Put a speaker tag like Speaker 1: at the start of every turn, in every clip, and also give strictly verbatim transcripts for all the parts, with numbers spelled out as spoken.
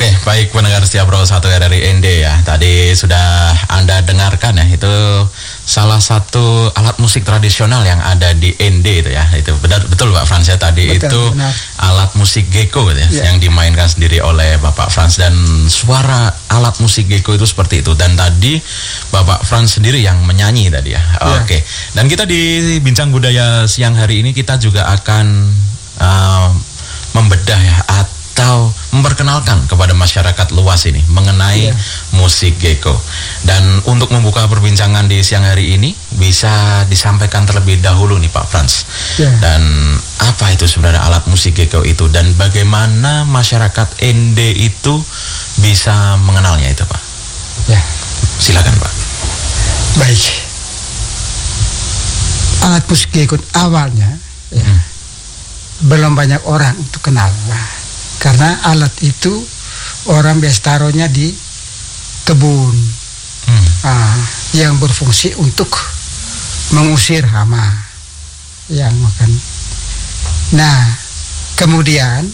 Speaker 1: Oke, baik pendengar setia Pro satu R R I N D ya. Tadi sudah Anda dengarkan ya, itu salah satu alat musik tradisional yang ada di N D itu ya. Itu benar betul Pak Frans ya, tadi betul, itu benar. Alat musik gecko gitu ya, yeah. yang dimainkan sendiri oleh Bapak Frans, dan suara alat musik gecko itu seperti itu. Dan tadi Bapak Frans sendiri yang menyanyi tadi ya. Yeah. Oke. Dan kita di Bincang Budaya siang hari ini kita juga akan uh, membedah ya, atau memperkenalkan kepada masyarakat luas ini mengenai yeah. musik gecko. Dan untuk membuka perbincangan di siang hari ini bisa disampaikan terlebih dahulu nih Pak Frans. Yeah. Dan apa itu sebenarnya alat musik gecko itu, dan bagaimana masyarakat N D itu bisa mengenalnya itu Pak?
Speaker 2: Ya, yeah.
Speaker 1: Silakan Pak.
Speaker 2: Baik. Alat musik gecko awalnya ya, hmm. belum banyak orang untuk kenal. Nah, karena alat itu orang biasa taruhnya di kebun, hmm. ah, yang berfungsi untuk mengusir hama yang makan. Nah, kemudian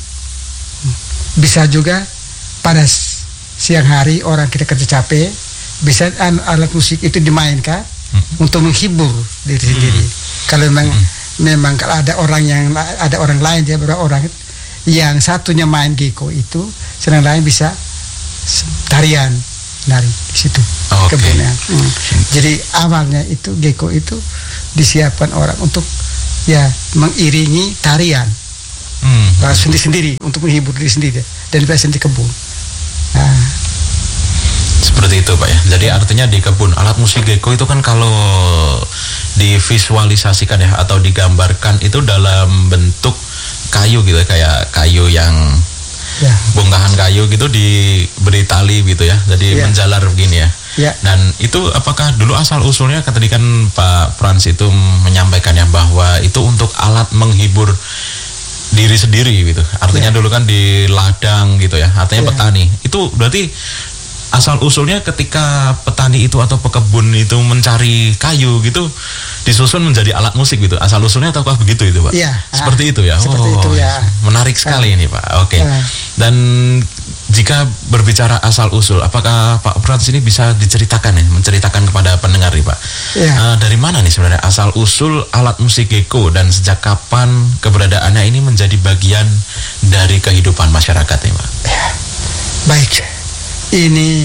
Speaker 2: bisa juga pada siang hari orang kita kerja capek, bisa alat musik itu dimainkan hmm. untuk menghibur diri sendiri. Hmm. Kalau memang hmm. memang kalau ada orang yang ada orang lain, dia berapa orang yang satunya main gecko itu, sedang lain bisa tarian nari di situ. Okay. Kebunnya. Hmm. Jadi awalnya itu gecko itu disiapkan orang untuk ya mengiringi tarian hmm. uh, sendiri-sendiri untuk menghibur diri sendiri dan biasanya di kebun. Nah.
Speaker 1: Seperti itu Pak ya. Jadi artinya di kebun. Alat musik gecko itu kan kalau divisualisasikan ya atau digambarkan itu dalam bentuk kayu gitu, kayak kayu yang ya. bongkahan kayu gitu diberi tali gitu ya, jadi ya. menjalar begini ya. ya. Dan itu apakah dulu asal usulnya, tadi kan Pak Frans itu menyampaikannya bahwa itu untuk alat menghibur diri sendiri gitu. Artinya ya. dulu kan di ladang gitu ya, artinya ya. petani. Itu berarti asal usulnya ketika petani itu atau pekebun itu mencari kayu gitu, disusun menjadi alat musik gitu. Asal usulnya ataukah begitu itu Pak?
Speaker 2: Iya.
Speaker 1: Seperti ah, itu ya.
Speaker 2: Seperti
Speaker 1: oh,
Speaker 2: itu ya.
Speaker 1: Menarik sekali ah. ini Pak. Oke. Okay. Ah. Dan jika berbicara asal usul, apakah Pak Frans ini bisa diceritakan ya, menceritakan kepada pendengar nih Pak? Iya. Uh, dari mana nih sebenarnya asal usul alat musik gecko, dan sejak kapan keberadaannya ini menjadi bagian dari kehidupan masyarakat nih Pak? Ya.
Speaker 2: Baik. Ini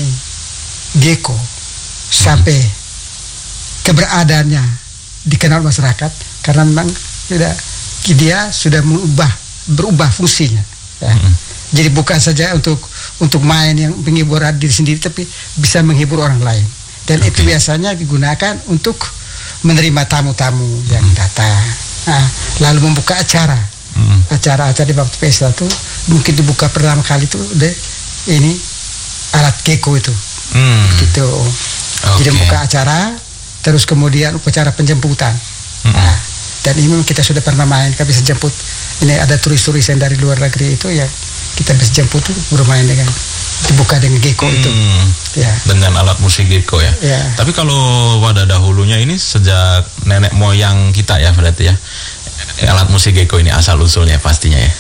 Speaker 2: gecko sampai hmm. keberadaannya dikenal masyarakat karena memang tidak, dia sudah mengubah berubah fungsinya ya. hmm. Jadi bukan saja untuk untuk main yang menghibur diri sendiri, tapi bisa menghibur orang lain, dan okay. itu biasanya digunakan untuk menerima tamu-tamu yang hmm. datang, nah, lalu membuka acara hmm. acara-acara di waktu pesta itu mungkin dibuka pertama kali itu deh ini alat gecko itu, hmm. gitu. Okay. Jadi membuka acara, terus kemudian upacara penjemputan. Hmm. Nah, dan ini kita sudah pernah main, kita bisa jemput. Ini ada turis-turis yang dari luar negeri itu yang kita bisa jemput tuh bermain dengan dibuka dengan gecko hmm. itu. Ya.
Speaker 1: Dengan alat musik gecko ya.
Speaker 2: ya.
Speaker 1: Tapi kalau pada dahulunya ini sejak nenek moyang kita ya berarti ya, alat musik gecko ini asal usulnya pastinya ya.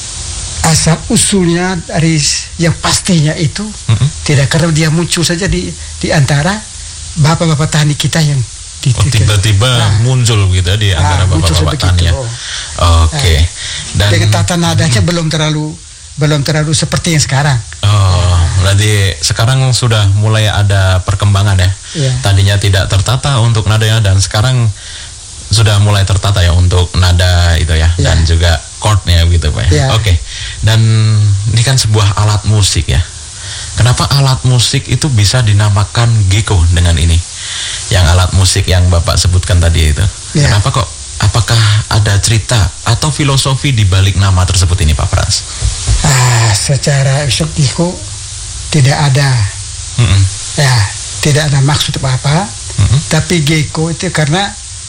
Speaker 2: Asal usulnya dari yang pastinya itu mm-hmm. tidak karena dia muncul saja di di antara bapak-bapak tani kita yang di,
Speaker 1: oh, tiba-tiba nah, muncul gitu di antara nah, bapak-bapak tani ya. Oh. Oke. Okay.
Speaker 2: Nah, dan dengan tata nadanya mm-hmm. belum terlalu belum terlalu seperti yang sekarang.
Speaker 1: Oh, nah. berarti sekarang sudah mulai ada perkembangan ya. Yeah. Tadinya tidak tertata untuk nadanya, dan sekarang sudah mulai tertata ya untuk nada itu ya, yeah. dan juga chordnya gitu Pak ya. Yeah. Oke. Okay. Dan ini kan sebuah alat musik ya. Kenapa alat musik itu bisa dinamakan gecko dengan ini? Yang alat musik yang Bapak sebutkan tadi itu. Yeah. Kenapa kok? Apakah ada cerita atau filosofi di balik nama tersebut ini Pak Frans?
Speaker 2: Ah, secara gecko tidak ada. Mm-mm. Ya, tidak ada maksud apa-apa. Mm-mm. Tapi gecko itu karena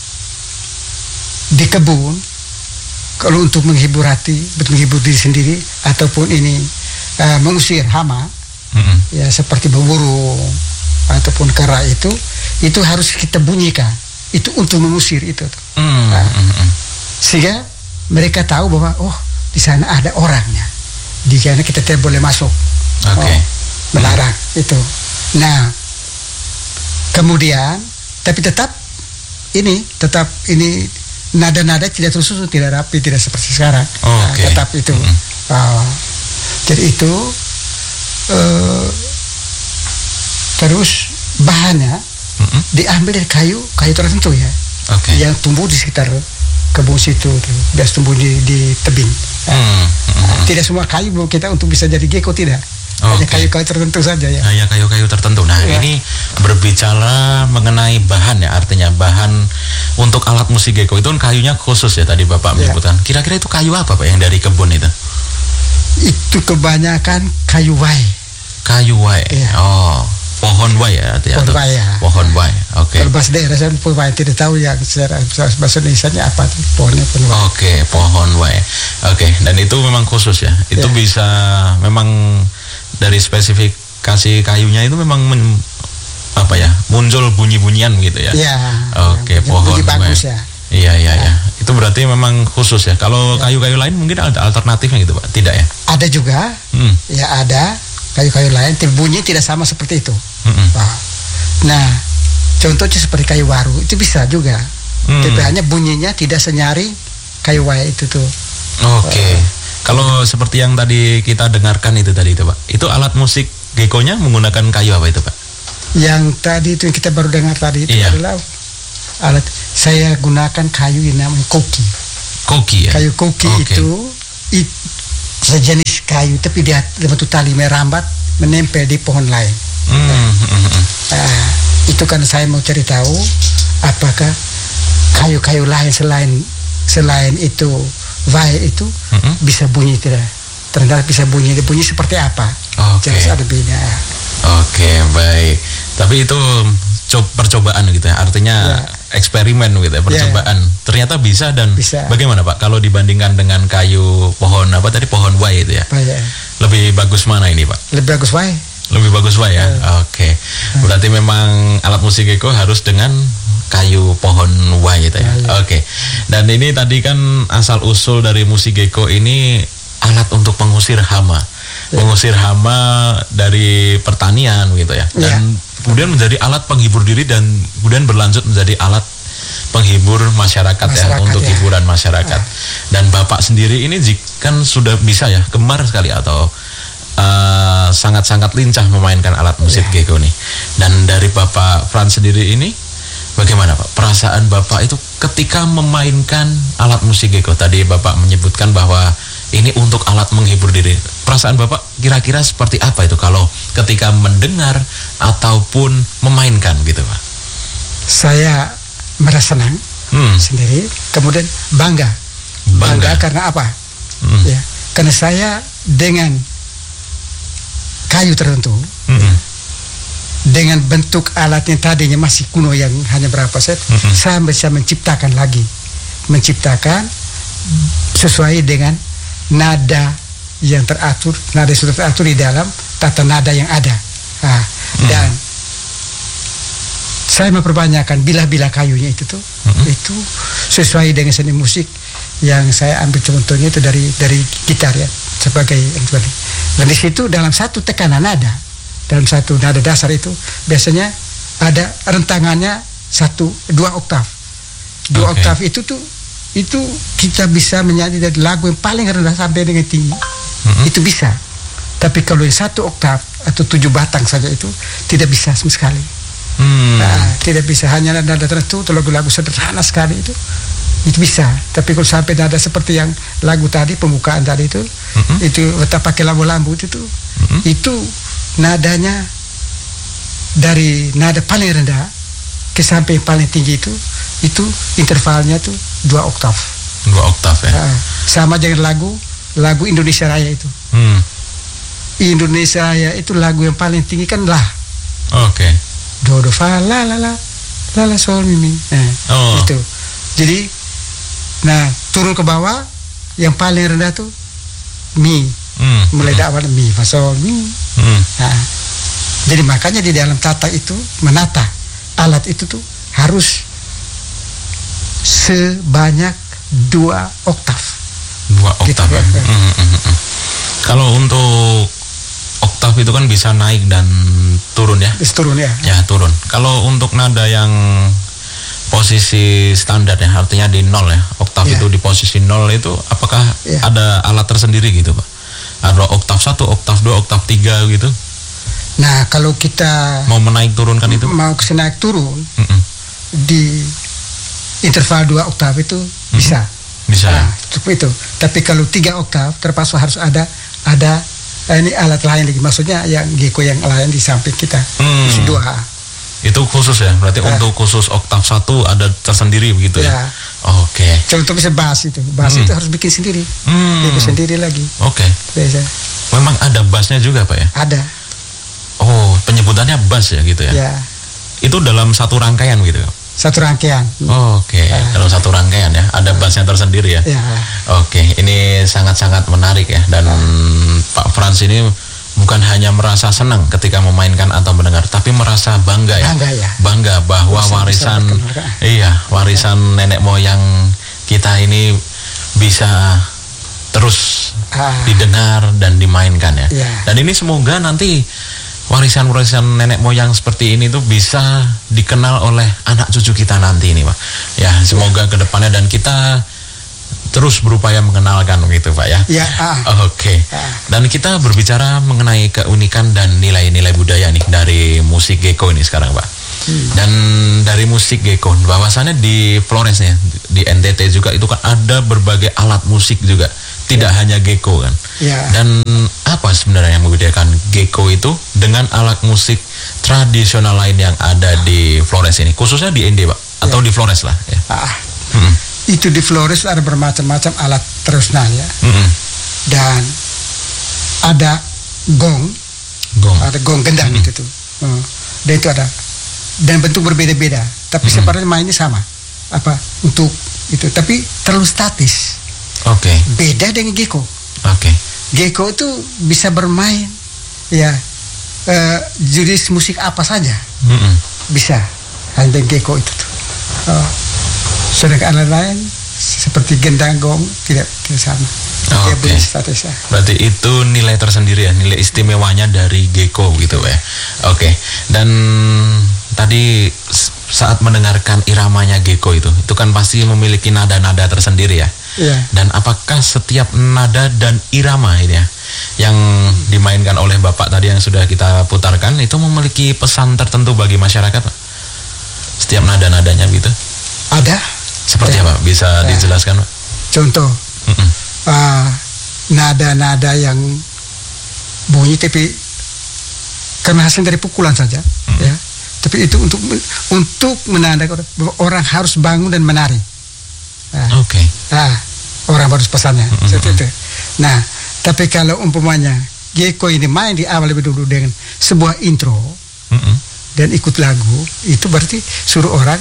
Speaker 2: di kebun, kalau untuk menghibur hati, menghibur diri sendiri, ataupun ini uh, mengusir hama, mm-hmm. ya seperti berburu ataupun kera itu, itu harus kita bunyikan. Itu untuk mengusir itu. Mm-hmm. Nah, sehingga mereka tahu bahwa oh di sana ada orangnya, di sana kita tidak boleh masuk.
Speaker 1: Oke. Okay.
Speaker 2: Oh, melarang hmm. itu. Nah, kemudian tapi tetap ini tetap ini nada-nada tidak tersusun, tidak rapi, tidak seperti sekarang.
Speaker 1: Oh,
Speaker 2: nah,
Speaker 1: okay.
Speaker 2: Tetap itu. Hmm. Oh, jadi itu uh, terus bahannya hmm. diambil dari kayu kayu tertentu ya.
Speaker 1: Okay.
Speaker 2: Yang tumbuh di sekitar kebun situ, biasa tumbuh di, di tebing. Nah, hmm. Hmm. Tidak semua kayu kita untuk bisa jadi gecko, tidak. Hanya okay. kayu-kayu tertentu saja ya.
Speaker 1: Hanya kayu-kayu tertentu. Nah ya. Ini berbicara mengenai bahan ya, artinya bahan untuk alat musik gecko itu kan kayunya khusus ya tadi Bapak ya. menyebutkan. Kira-kira itu kayu apa Pak yang dari kebun itu?
Speaker 2: Itu kebanyakan kayu wai.
Speaker 1: Kayu wai. Ya. Oh, pohon wai ya artinya.
Speaker 2: Pohon wai ya.
Speaker 1: Pohon wai. Oke. Okay.
Speaker 2: Kalau bahasa daerah saya pohon wai tidak tahu ya secara bahasa Indonesianya apa tuh pohonnya pohon wai.
Speaker 1: Oke, okay, pohon wai. Oke, okay. Dan itu memang khusus ya. Itu ya. Bisa memang dari spesifikasi kayunya itu memang men, apa ya muncul bunyi-bunyian gitu ya.
Speaker 2: Iya.
Speaker 1: Oke, okay, pohon
Speaker 2: bunyi bagus ya.
Speaker 1: Iya iya ya. Itu berarti memang khusus ya. Kalau ya. kayu-kayu lain mungkin ada alternatifnya gitu Pak? Tidak ya?
Speaker 2: Ada juga. Hmm. Ya ada kayu-kayu lain. Bunyi tidak sama seperti itu. Hmm. Nah, contohnya seperti kayu waru itu bisa juga. Hmm. Tapi hanya bunyinya tidak senyaring kayu wai itu tuh.
Speaker 1: Oke. Okay. Uh, Kalau seperti yang tadi kita dengarkan itu tadi itu Pak, itu alat musik gecko-nya menggunakan kayu apa itu Pak?
Speaker 2: Yang tadi itu yang kita baru dengar tadi itu iya. adalah alat saya gunakan kayu yang namanya koki. Koki ya? Kayu koki okay. itu it, sejenis kayu tapi dia bentuk tali merambat menempel di pohon lain. Mm, nah, mm, mm. Nah, itu kan saya mau cari tahu apakah kayu-kayu lain selain selain itu wai itu mm-hmm. bisa bunyi tidak? Ternyata bisa bunyi, bunyi seperti apa? Oke. Okay. Jelas ada beda. Oke,
Speaker 1: okay, baik. Tapi itu co- percobaan gitu ya, artinya ya. eksperimen gitu ya, percobaan. Ya. Ternyata bisa dan bisa. Bagaimana Pak? Kalau dibandingkan dengan kayu pohon apa tadi pohon wai itu ya? Ya. Lebih bagus mana ini Pak?
Speaker 2: Lebih bagus wai.
Speaker 1: Lebih bagus wai ya. ya. Oke. Okay. Berarti memang alat musik gecko harus dengan kayu pohon wai itu ya. ya, ya. Oke. Okay. Dan ini tadi kan asal usul dari musik gecko ini alat untuk mengusir hama. Ya. Mengusir hama dari pertanian gitu ya. Dan ya. kemudian menjadi alat penghibur diri dan kemudian berlanjut menjadi alat penghibur masyarakat, masyarakat ya untuk ya. hiburan masyarakat. Ya. Dan Bapak sendiri ini kan sudah bisa ya, gemar sekali atau uh, sangat-sangat lincah memainkan alat musik ya. gecko nih. Dan dari Bapak Frans sendiri ini bagaimana Pak perasaan Bapak itu ketika memainkan alat musik gecko? Tadi Bapak menyebutkan bahwa ini untuk alat menghibur diri. Perasaan Bapak kira-kira seperti apa itu kalau ketika mendengar ataupun memainkan gitu Pak?
Speaker 2: Saya merasa senang hmm. sendiri, kemudian bangga. Bangga, bangga karena apa? Hmm. Ya, karena saya dengan kayu tertentu. Hmm. Dengan bentuk alat yang tadinya masih kuno yang hanya berapa set, mm-hmm. saya bisa menciptakan lagi, menciptakan sesuai dengan nada yang teratur, nada yang sudah teratur di dalam tata nada yang ada. Nah, mm-hmm. Dan saya memperbanyakkan bilah-bilah kayunya itu tuh, mm-hmm. itu sesuai dengan seni musik yang saya ambil contohnya itu dari dari gitar ya sebagai yang sebagai. Dan di situ dalam satu tekanan nada. Dalam satu nada dasar itu biasanya ada rentangannya satu dua oktav. Dua okay. oktav itu tuh itu kita bisa menyanyi dari lagu yang paling rendah sampai dengan tinggi. Mm-hmm. Itu bisa. Tapi kalau yang satu oktav atau tujuh batang saja itu tidak bisa sama sekali. Mm. Nah, tidak bisa, hanya nada tertentu atau lagu-lagu sederhana sekali itu itu bisa. Tapi kalau sampai nada seperti yang lagu tadi pembukaan tadi itu mm-hmm. itu kita pakai lambu-lambu itu tuh mm-hmm. itu nadanya dari nada paling rendah ke sampai paling tinggi itu itu intervalnya tuh dua oktav.
Speaker 1: Dua oktav ya. Nah,
Speaker 2: sama dengan lagu lagu Indonesia Raya itu. Hmm. Indonesia Raya itu lagu yang paling tinggi kan lah.
Speaker 1: Oke. Okay.
Speaker 2: Do do fa la la la la la sol mi mi. Nah, oh. Itu. Jadi nah turun ke bawah yang paling rendah tuh mi. Hmm. Mulai dari awal mi fa sol mi. Hmm. Nah, jadi makanya di dalam tata itu menata alat itu tuh harus sebanyak dua oktav.
Speaker 1: Dua oktav. Gitu, ya. Hmm, hmm, hmm. Kalau untuk oktav itu kan bisa naik dan turun ya.
Speaker 2: Bisa turun ya.
Speaker 1: Ya turun. Kalau untuk nada yang posisi standar ya, artinya di nol ya, oktav
Speaker 2: Ya.
Speaker 1: itu di posisi nol itu, apakah
Speaker 2: Ya.
Speaker 1: ada alat tersendiri gitu Pak? Ada oktav satu, oktav dua, oktav tiga gitu?
Speaker 2: Nah kalau kita
Speaker 1: Mau menaik turunkan itu?
Speaker 2: mau ke naik turun
Speaker 1: Mm-mm.
Speaker 2: di interval dua oktav itu bisa.
Speaker 1: Bisa.
Speaker 2: Nah, cukup itu. Tapi kalau tiga oktav terpaksa harus ada ada eh, ini alat lain lagi. Maksudnya yang geko yang lain di samping kita.
Speaker 1: Hmm.
Speaker 2: Isi dua.
Speaker 1: Itu khusus ya, berarti
Speaker 2: Ya.
Speaker 1: untuk khusus oktav satu ada tersendiri begitu ya?
Speaker 2: Ya.
Speaker 1: Oke.
Speaker 2: Contoh bisa bass itu. Bass
Speaker 1: Hmm.
Speaker 2: itu harus bikin sendiri.
Speaker 1: Hmm.
Speaker 2: Geko sendiri lagi.
Speaker 1: Oke.
Speaker 2: Biasa.
Speaker 1: Memang ada bassnya juga Pak ya?
Speaker 2: Ada.
Speaker 1: Oh, penyebutannya bass ya gitu ya?
Speaker 2: Ya.
Speaker 1: Itu dalam satu rangkaian gitu?
Speaker 2: Satu rangkaian.
Speaker 1: Oke,
Speaker 2: Ya.
Speaker 1: dalam satu rangkaian ya, ada bassnya tersendiri ya?
Speaker 2: Ya.
Speaker 1: Oke, ini sangat-sangat menarik ya. Dan Pak Frans ini bukan hanya merasa senang ketika memainkan atau mendengar, tapi merasa bangga ya.
Speaker 2: Bangga ya.
Speaker 1: Bangga bahwa
Speaker 2: Bisa- bisa
Speaker 1: warisan,
Speaker 2: perkenalkan.
Speaker 1: iya, warisan nenek moyang kita ini bisa terus
Speaker 2: Ah.
Speaker 1: didengar dan dimainkan ya.
Speaker 2: Ya.
Speaker 1: Dan ini semoga nanti warisan-warisan nenek moyang seperti ini tuh bisa dikenal oleh anak cucu kita nanti ini Pak. Ya, semoga kedepannya dan kita terus berupaya mengenalkan gitu Pak ya.
Speaker 2: Ya. Ah.
Speaker 1: Oke.
Speaker 2: Ah.
Speaker 1: Dan kita berbicara mengenai keunikan dan nilai-nilai budaya nih dari musik geko ini sekarang Pak. Dan dari musik geko, bahwasannya di Flores nih, di N T T juga itu kan ada berbagai alat musik juga. Tidak hanya geko kan.
Speaker 2: Ya.
Speaker 1: Dan apa sebenarnya yang membedakan geko itu dengan alat musik tradisional lain yang ada di Flores ini, khususnya di N D Pak, atau
Speaker 2: Ya.
Speaker 1: di Flores lah ya.
Speaker 2: Ah.
Speaker 1: Mm-mm.
Speaker 2: Itu di Flores ada bermacam-macam alat tradisional ya.
Speaker 1: Mm-mm.
Speaker 2: Dan ada gong,
Speaker 1: Gong.
Speaker 2: ada gong gendang itu tuh. Hmm. Dan itu ada dan bentuk berbeda-beda. Tapi
Speaker 1: Mm-mm.
Speaker 2: sebenarnya mainnya sama. Apa untuk itu? Tapi terlalu statis.
Speaker 1: Oke.
Speaker 2: Beda dengan geko.
Speaker 1: Oke.
Speaker 2: Geko itu bisa bermain ya eh, jenis musik apa saja
Speaker 1: Mm-mm.
Speaker 2: bisa. Hanya geko itu tuh. Oh. Sedangkan alat lain seperti gendang gong tidak tidak sama. Dia
Speaker 1: Oke.
Speaker 2: punya status ya.
Speaker 1: Berarti itu nilai tersendiri ya, nilai istimewanya dari geko gitu ya. Oke. Dan tadi s- saat mendengarkan iramanya geko itu, itu kan pasti memiliki nada-nada tersendiri ya.
Speaker 2: Iya.
Speaker 1: Dan apakah setiap nada dan irama ini ya yang dimainkan oleh Bapak tadi yang sudah kita putarkan itu memiliki pesan tertentu bagi masyarakat Pak? Setiap nada-nadanya gitu.
Speaker 2: Ada
Speaker 1: Seperti
Speaker 2: Ya.
Speaker 1: apa? Bisa
Speaker 2: Ya.
Speaker 1: dijelaskan Pak?
Speaker 2: contoh
Speaker 1: Mm-mm.
Speaker 2: ah, nada-nada yang bunyi tapi karena hasil dari pukulan saja ya. Tapi itu untuk untuk menandakan bahwa orang harus bangun dan menari. Nah,
Speaker 1: Oke.
Speaker 2: ah, orang harus pesannya
Speaker 1: Mm-mm.
Speaker 2: seperti itu. Nah, tapi kalau umpamanya geko ini main di awal lebih dulu dengan sebuah intro
Speaker 1: Mm-mm.
Speaker 2: dan ikut lagu, itu berarti suruh orang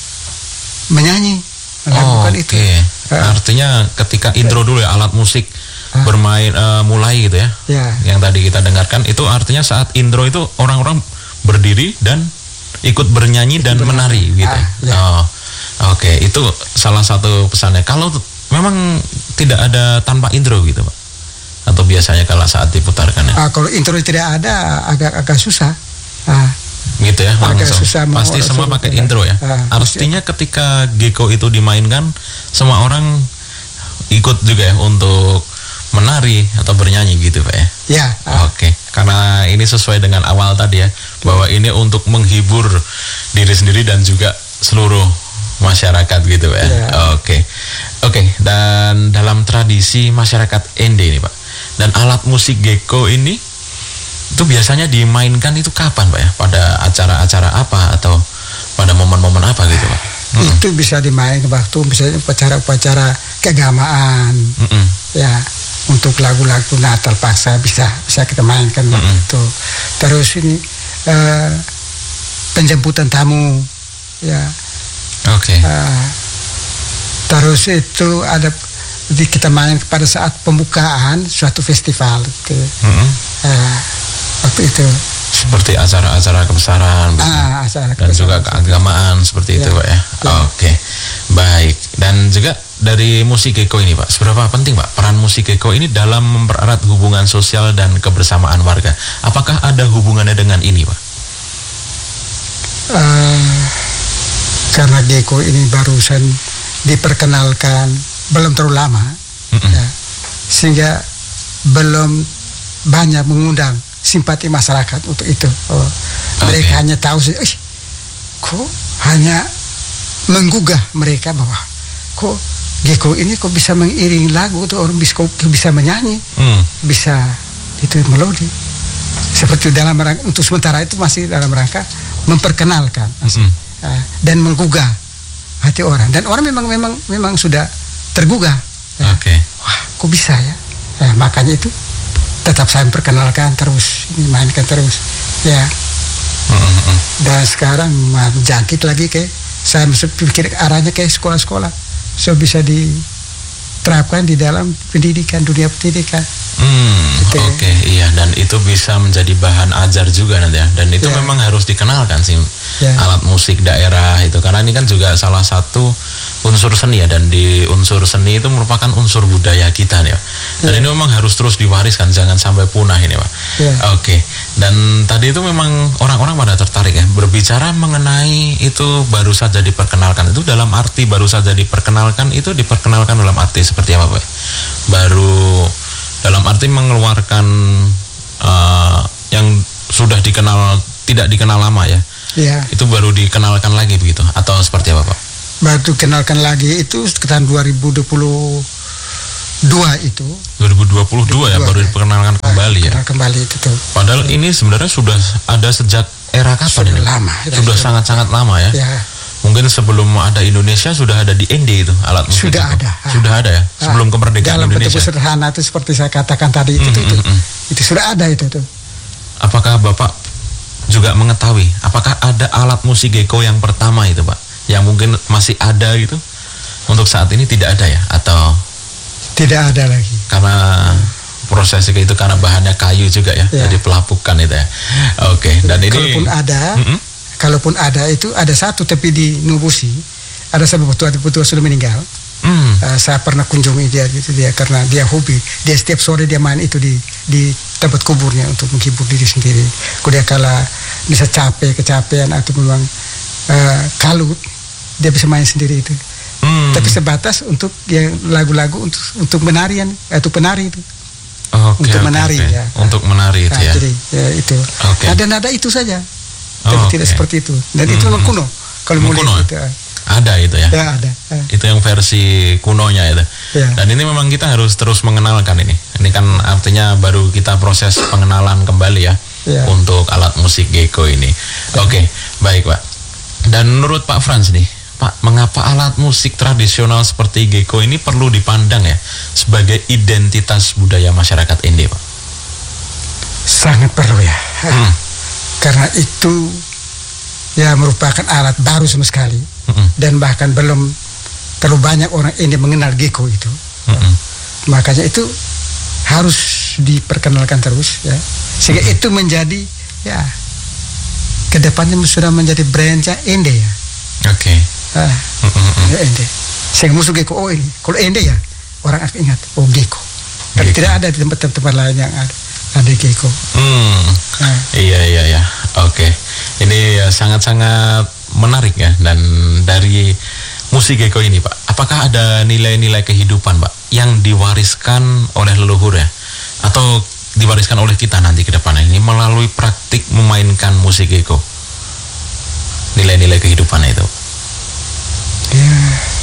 Speaker 2: menyanyi
Speaker 1: Oh,
Speaker 2: melakukan
Speaker 1: oke.
Speaker 2: itu. Ah.
Speaker 1: Artinya ketika intro dulu ya alat musik
Speaker 2: Ah.
Speaker 1: bermain eh, mulai gitu ya.
Speaker 2: Ya.
Speaker 1: Yang tadi kita dengarkan itu artinya saat intro itu orang-orang berdiri dan ikut bernyanyi dan
Speaker 2: Bernyanyi.
Speaker 1: menari gitu.
Speaker 2: Ah, ya.
Speaker 1: Oh. Oke, itu salah satu pesannya. Kalau t- memang tidak ada tanpa intro gitu, Pak. Atau biasanya kalau saat diputarkan ya.
Speaker 2: Ah, kalau intro tidak ada agak agak susah. Ah,
Speaker 1: Gitu ya,
Speaker 2: agak
Speaker 1: langsung.
Speaker 2: susah mau
Speaker 1: Pasti semua
Speaker 2: langsung
Speaker 1: pakai
Speaker 2: tidak.
Speaker 1: intro ya.
Speaker 2: Ah,
Speaker 1: Artinya ketika geko itu dimainkan, semua orang ikut juga ya untuk menari atau bernyanyi gitu Pak ya.
Speaker 2: ya. Ah,
Speaker 1: Oke, karena ini sesuai dengan awal tadi ya, bahwa ini untuk menghibur diri sendiri dan juga seluruh masyarakat gitu Pak ya.
Speaker 2: Ya.
Speaker 1: Oke, oke. Dan dalam tradisi masyarakat N D ini Pak, dan alat musik geko ini itu biasanya dimainkan itu kapan Pak ya? Pada acara-acara apa atau pada momen-momen apa gitu Pak? Mm-mm.
Speaker 2: Itu bisa dimainkan waktu misalnya upacara-upacara keagamaan.
Speaker 1: Mm-mm.
Speaker 2: Ya, untuk lagu-lagu Natal paksa bisa bisa kita mainkan waktu
Speaker 1: Mm-mm.
Speaker 2: itu. Terus ini eh, penjemputan tamu, ya.
Speaker 1: Oke.
Speaker 2: eh, terus itu ada di kita main pada saat pembukaan suatu festival gitu.
Speaker 1: Mm-mm.
Speaker 2: Eh, waktu itu.
Speaker 1: Seperti acara-acara kebesaran begitu.
Speaker 2: Ah, acara
Speaker 1: Dan juga
Speaker 2: kebesaran.
Speaker 1: keagamaan seperti itu
Speaker 2: Ya.
Speaker 1: Pak ya.
Speaker 2: Ya.
Speaker 1: Oke. Baik. Dan juga dari musik Geko ini Pak, seberapa penting Pak peran musik Geko ini dalam mempererat hubungan sosial dan kebersamaan warga? Apakah ada hubungannya dengan ini Pak?
Speaker 2: Uh, karena Geko ini barusan diperkenalkan belum terlalu lama, mm-mm. ya, sehingga belum banyak mengundang simpati masyarakat untuk itu. Oh, okay. Mereka hanya tahu sih, kok hanya menggugah mereka bahwa kok Geko ini kok bisa mengiring lagu tuh, orang bisa bisa menyanyi, mm. bisa itu melodi. Seperti dalam rangka, untuk sementara itu masih dalam rangka memperkenalkan masih, mm. uh, dan menggugah hati orang, dan orang memang memang memang sudah tergugah. Ya.
Speaker 1: Oke. Okay.
Speaker 2: Wah, kok bisa ya? Nah, makanya itu tetap saya perkenalkan terus, mainkan terus, ya. Mm-hmm. Dan sekarang jangkit lagi ke, saya pikir arahnya ke sekolah-sekolah, so bisa diterapkan di dalam pendidikan, dunia pendidikan.
Speaker 1: Hmm, Oke, okay, iya, dan itu bisa menjadi bahan ajar juga nanti ya, dan itu yeah. memang harus dikenalkan sih yeah. alat musik daerah itu, karena ini kan juga salah satu unsur seni ya, dan di unsur seni itu merupakan unsur budaya kita ya, dan yeah. ini memang harus terus diwariskan, jangan sampai punah ini Pak. Yeah. Oke, okay. Dan tadi itu memang orang-orang pada tertarik ya, berbicara mengenai itu baru saja diperkenalkan, itu dalam arti baru saja diperkenalkan itu diperkenalkan dalam arti seperti apa Pak? Baru dalam arti mengeluarkan uh, yang sudah dikenal, tidak dikenal lama ya, ya, itu baru dikenalkan lagi begitu, atau seperti apa Pak?
Speaker 2: Baru dikenalkan lagi itu sekitar dua ribu dua puluh dua itu.
Speaker 1: dua ribu dua puluh dua ya, baru diperkenalkan nah, kembali ya.
Speaker 2: Kembali itu tuh.
Speaker 1: Padahal ini sebenarnya sudah ada sejak era kapan
Speaker 2: sudah
Speaker 1: ini?
Speaker 2: Lama.
Speaker 1: Sudah sangat-sangat lama ya. Ya. Mungkin sebelum ada Indonesia sudah ada di N D itu alat musik.
Speaker 2: Sudah
Speaker 1: itu.
Speaker 2: ada.
Speaker 1: Sudah ada ya. Sebelum kemerdekaan
Speaker 2: dalam
Speaker 1: Indonesia.
Speaker 2: Dalam bentuk sederhana itu seperti saya katakan tadi itu,
Speaker 1: mm,
Speaker 2: itu,
Speaker 1: mm, mm.
Speaker 2: itu sudah ada itu tuh.
Speaker 1: Apakah Bapak juga mengetahui apakah ada alat musik Geko yang pertama itu Pak, yang mungkin masih ada gitu? Untuk saat ini tidak ada ya, atau
Speaker 2: tidak ada lagi?
Speaker 1: Karena proses itu karena bahannya kayu juga ya, ya. Jadi pelapukan itu ya. Oke, dan ini
Speaker 2: kalaupun ada, mm-hmm. kalaupun ada itu ada satu, tapi di Nubusi ada sebuah petua-petua sudah meninggal. Mm. Uh, saya pernah kunjungi dia gitu, dia karena dia hobi, dia setiap sore dia main itu di di tempat kuburnya untuk menghibur diri sendiri. Kalau dia kala bisa capek, kecapean atau memang uh, kalut, dia bisa main sendiri itu. Mm. Tapi sebatas untuk yang lagu-lagu untuk untuk menarian atau penari itu.
Speaker 1: Okay,
Speaker 2: untuk
Speaker 1: okay,
Speaker 2: menari
Speaker 1: okay.
Speaker 2: ya.
Speaker 1: Untuk menari itu
Speaker 2: nah,
Speaker 1: ya.
Speaker 2: Jadi ya, itu.
Speaker 1: Okay.
Speaker 2: Nada-nada itu saja. Tapi
Speaker 1: oh,
Speaker 2: tidak
Speaker 1: okay.
Speaker 2: seperti itu. Dan mm-hmm. itu memang kuno. Kalau mau lihat itu.
Speaker 1: Ada itu ya.
Speaker 2: Ya ada. Ya.
Speaker 1: Itu yang versi kunonya itu.
Speaker 2: Ya. Dan
Speaker 1: ini memang kita harus terus mengenalkan ini. Ini kan artinya baru kita proses pengenalan kembali ya, ya. Untuk alat musik Geko ini. Ya. Oke, baik Pak. Dan menurut Pak Frans nih, Pak, mengapa alat musik tradisional seperti Geko ini perlu dipandang ya sebagai identitas budaya masyarakat N D, Pak?
Speaker 2: Sangat perlu ya. Hmm. Karena itu ya merupakan alat baru sama sekali, hmm. dan bahkan belum terlalu banyak orang ini mengenal Geko itu. Hmm. Makanya itu harus diperkenalkan terus ya, sehingga hmm. itu menjadi ya kedepannya sudah menjadi brandnya N D ya.
Speaker 1: Oke. Okay.
Speaker 2: Ah, hmm. ya, N D. Sehingga musuh Geko, oh ini kalau N D ya orang akan ingat, oh Geko. Tapi tidak ada di tempat-tempat lain yang ada. Ada Geko.
Speaker 1: Hmm. Nah. Iya iya ya. Oke. Okay. Ini ya, sangat-sangat menarik ya, dan dari musik Geko ini Pak, apakah ada nilai-nilai kehidupan Pak yang diwariskan oleh leluhur ya, atau diwariskan oleh kita nanti ke depan ini melalui praktik memainkan musik Geko? Nilai-nilai kehidupan itu.
Speaker 2: Ya.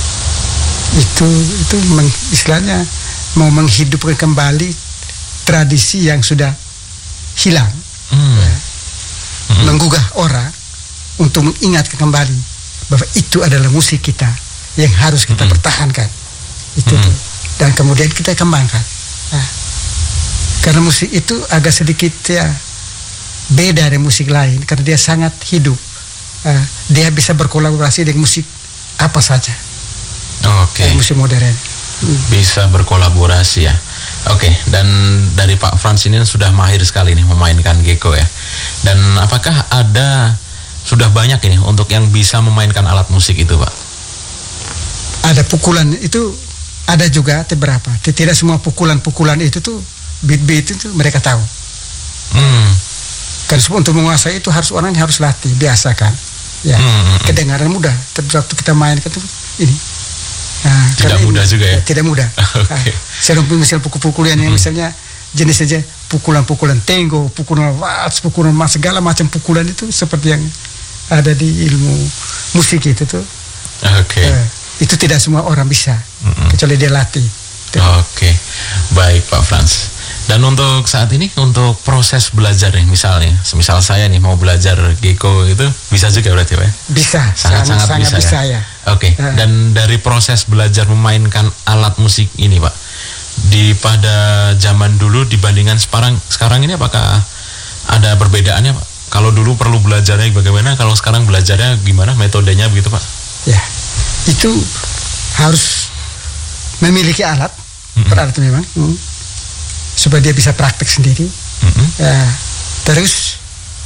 Speaker 2: Itu itu meng, istilahnya mau menghidupkan kembali tradisi yang sudah hilang, hmm. ya. hmm. menggugah orang untuk mengingat kembali bahwa itu adalah musik kita yang harus kita hmm. pertahankan itu hmm. tuh. Dan kemudian kita kembangkan. Nah, karena musik itu agak sedikit ya beda dari musik lain karena dia sangat hidup. Uh, dia bisa berkolaborasi dengan musik apa saja.
Speaker 1: Oke. Okay.
Speaker 2: Musik modern. Hmm.
Speaker 1: Bisa berkolaborasi ya. Oke, okay, dan dari Pak Frans ini sudah mahir sekali nih memainkan Geko ya. Dan apakah ada sudah banyak ini untuk yang bisa memainkan alat musik itu Pak?
Speaker 2: Ada pukulan itu ada juga beberapa. Tidak semua pukulan-pukulan itu tuh beat-beat itu mereka tahu.
Speaker 1: Hmm.
Speaker 2: Kan untuk menguasai itu harus orang harus latih, biasakan. Ya,
Speaker 1: hmm.
Speaker 2: kedengaran mudah. Tapi waktu kita main itu ini. Nah,
Speaker 1: tidak mudah ini, juga ya?
Speaker 2: Tidak mudah.
Speaker 1: Okay.
Speaker 2: Nah, saya misal pukul-pukulan yang hmm. misalnya jenis saja pukulan-pukulan tango, pukulan waltz, pukulan mas, segala macam pukulan itu seperti yang ada di ilmu musik itu tuh.
Speaker 1: Oke. Okay.
Speaker 2: Uh, itu tidak semua orang bisa, hmm. kecuali dia latih.
Speaker 1: Oke, okay. Baik Pak Frans. Dan untuk saat ini, untuk proses belajar nih, misalnya, semisal saya nih mau belajar Gecko itu bisa juga berarti Pak ya?
Speaker 2: Bisa,
Speaker 1: sangat-sangat
Speaker 2: sangat
Speaker 1: bisa,
Speaker 2: bisa
Speaker 1: ya?
Speaker 2: ya.
Speaker 1: Oke, okay. uh. Dan dari proses belajar memainkan alat musik ini Pak, di pada zaman dulu dibandingkan sekarang, sekarang ini apakah ada perbedaannya Pak? Kalau dulu perlu belajarnya bagaimana, kalau sekarang belajarnya gimana, metodenya begitu Pak?
Speaker 2: Ya, itu harus memiliki alat, mm-hmm. peralat memang, mm, supaya dia bisa praktek sendiri. Mm-hmm. Ya, terus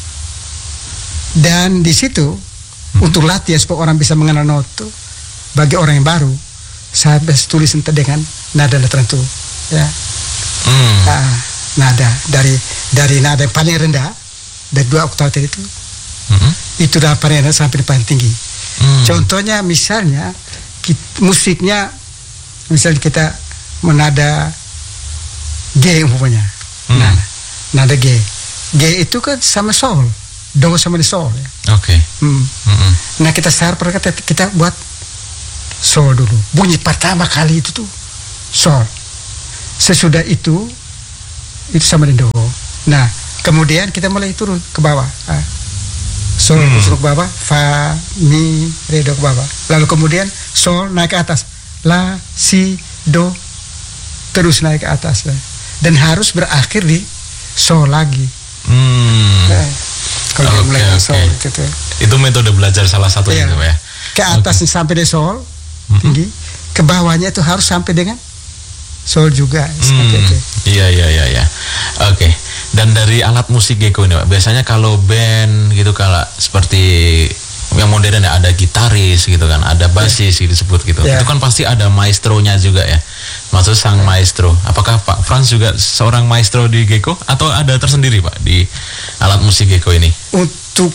Speaker 2: dan di situ mm-hmm. untuk latihan supaya orang bisa mengenal note, bagi orang yang baru, saya harus tulis dengan nada tertentu. Ya, mm. nah, nada dari dari nada yang paling rendah dari dua oktav itu, mm-hmm. itu dari paling rendah sampai paling tinggi. Mm. Contohnya misalnya kita, musiknya misalnya kita menada G umpamanya, hmm. nah, nada G, G itu kan sama sol, do sama di sol. Ya.
Speaker 1: Oke. Okay.
Speaker 2: Hmm. Hmm. Nah kita sar kita, kita buat sol dulu, bunyi pertama kali itu tuh sol. Sesudah itu itu sama di do. Nah kemudian kita mulai turun ke bawah, ah. sol hmm. turun ke bawah, fa, mi, re, do ke bawah. Lalu kemudian sol naik ke atas, la, si, do, terus naik ke atas ya. Dan harus berakhir di sol lagi.
Speaker 1: Hmm.
Speaker 2: Nah, kalau okay, mulai
Speaker 1: okay.
Speaker 2: sol gitu.
Speaker 1: Itu metode belajar salah satu ya. ya.
Speaker 2: Ke atas okay. sampai di sol mm-hmm. tinggi, ke bawahnya itu harus sampai dengan sol juga.
Speaker 1: Hmm. Itu. Iya iya iya iya. Oke. Okay. Dan dari alat musik Gecko ini Pak, biasanya kalau band gitu kalau seperti yang modern ya ada gitaris gitu kan, ada basis yeah. disebut gitu. Yeah. Itu kan pasti ada maestronya juga ya. Maksud sang yeah. maestro. Apakah Pak Frans juga seorang maestro di Gecko atau ada tersendiri Pak di alat musik Gecko ini?
Speaker 2: Untuk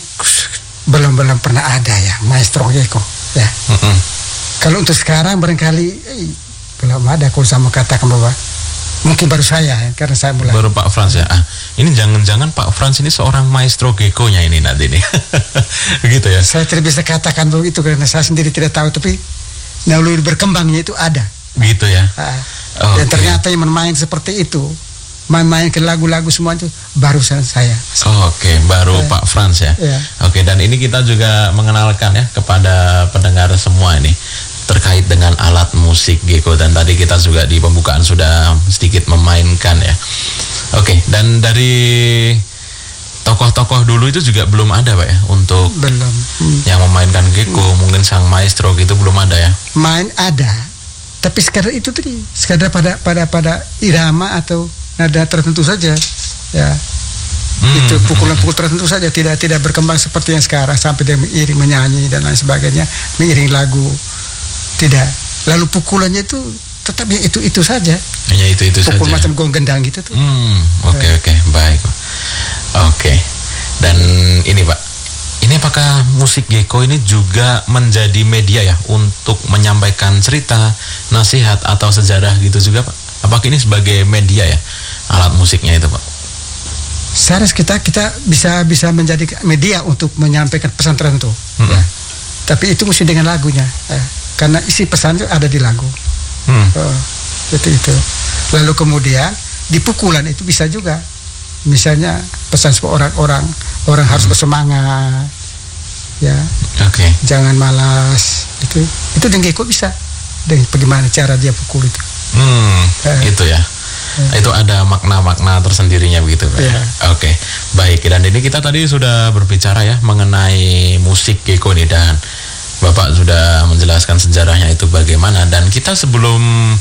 Speaker 2: belum belum pernah ada ya maestro Gecko ya. Mm-hmm. Kalau untuk sekarang barangkali eh, belum ada. Kalau saya mau katakan bahwa mungkin baru saya ya, karena saya mulai. Baru
Speaker 1: Pak Frans ya. Ah, ini jangan-jangan Pak Frans ini seorang maestro Gecko-nya ini nanti nih. Begitu ya.
Speaker 2: Saya tidak bisa katakan begitu karena saya sendiri tidak tahu, tapi lalu berkembangnya itu ada.
Speaker 1: Gitu ya.
Speaker 2: Ah, okay. Dan ternyata yang bermain seperti itu, main-main ke lagu-lagu semua itu baru saya.
Speaker 1: Oh, Oke, okay. baru eh, Pak Frans ya.
Speaker 2: Yeah.
Speaker 1: Oke, okay. Dan ini kita juga mengenalkan ya kepada pendengar semua ini terkait dengan alat musik Gecko, dan tadi kita juga di pembukaan sudah sedikit memainkan ya. Oke, okay. Dan dari tokoh-tokoh dulu itu juga belum ada Pak ya untuk
Speaker 2: belum hmm.
Speaker 1: yang memainkan Gecko, hmm. mungkin sang maestro gitu belum ada ya.
Speaker 2: Main ada, tapi sekadar itu tadi, sekadar pada pada pada irama atau nada tertentu saja ya. Hmm. Itu pukulan-pukul tertentu saja, tidak tidak berkembang seperti yang sekarang sampai dia mengiring, menyanyi dan lain sebagainya, mengiring lagu. Tidak. Lalu pukulannya itu tetap ya itu itu saja.
Speaker 1: Hanya itu itu saja.
Speaker 2: Pukul macam gong gendang gitu tuh.
Speaker 1: Hmm, oke okay, oke, okay. Baik. Oke. Okay. Dan ini Pak, ini apakah musik Gecko ini juga menjadi media ya untuk menyampaikan cerita, nasihat atau sejarah gitu juga Pak? Apakah ini sebagai media ya alat musiknya itu Pak?
Speaker 2: Seharusnya kita kita bisa bisa menjadi media untuk menyampaikan pesan tertentu. Mm-hmm. Ya. Tapi itu mesti dengan lagunya. Ya. Karena isi pesan itu ada di lagu. Hmm. Oh, itu itu. Lalu kemudian di pukulan itu bisa juga. Misalnya pesan supaya orang-orang orang hmm. harus bersemangat. Ya. Oke. Okay. Jangan malas. Itu itu dengan Gecko bisa. Dan bagaimana cara dia pukul itu.
Speaker 1: Hmm. Eh. Itu ya. Eh. Itu ada makna-makna tersendirinya begitu Pak.
Speaker 2: Ya.
Speaker 1: Oke. Okay. Baik, dan ini kita tadi sudah berbicara ya mengenai musik Gecko nih, dan Bapak sudah menjelaskan sejarahnya itu bagaimana, dan kita sebelum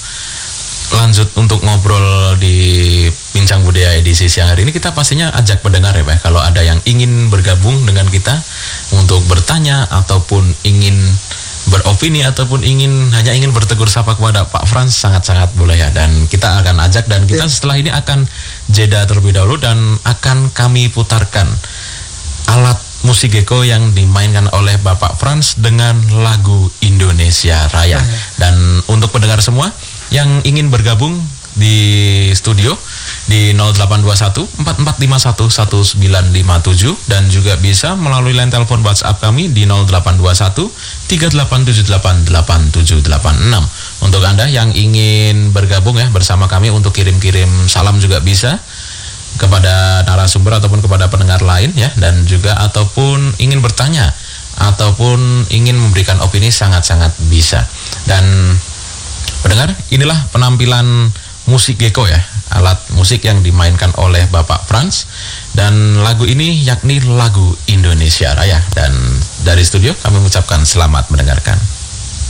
Speaker 1: lanjut untuk ngobrol di Bincang Budaya edisi siang hari ini, kita pastinya ajak pendengar ya Pak, kalau ada yang ingin bergabung dengan kita untuk bertanya ataupun ingin beropini ataupun ingin hanya ingin bertegur sapa kepada Pak Frans, sangat-sangat boleh ya, dan kita akan ajak dan kita setelah ini akan jeda terlebih dahulu dan akan kami putarkan alat musik geko yang dimainkan oleh Bapak Frans dengan lagu Indonesia Raya. Dan untuk pendengar semua yang ingin bergabung di studio di nol delapan dua satu empat empat lima satu satu sembilan lima tujuh dan juga bisa melalui line telepon WhatsApp kami di nol delapan dua satu tiga delapan tujuh delapan delapan tujuh delapan enam. Untuk Anda yang ingin bergabung ya bersama kami untuk kirim-kirim salam juga bisa kepada narasumber ataupun kepada pendengar lain ya, dan juga ataupun ingin bertanya ataupun ingin memberikan opini sangat-sangat bisa. Dan pendengar, inilah penampilan musik geko ya, alat musik yang dimainkan oleh Bapak Frans, dan lagu ini yakni lagu Indonesia Raya. Dan dari studio kami mengucapkan selamat mendengarkan.